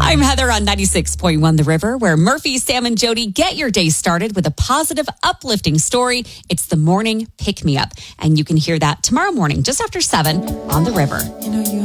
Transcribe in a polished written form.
I'm Heather on 96.1 The River, where Murphy, Sam, and Jody get your day started with a positive, uplifting story. It's the morning pick-me-up, and you can hear that tomorrow morning just after 7 on The River. You know, you